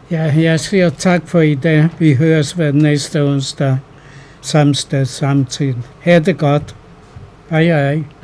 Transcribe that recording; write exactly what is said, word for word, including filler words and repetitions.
Ja, jeg siger tak for i dag. Vi høres hver næste onsdag. Samme sted, samme tid. Ha' det godt. Hej hej.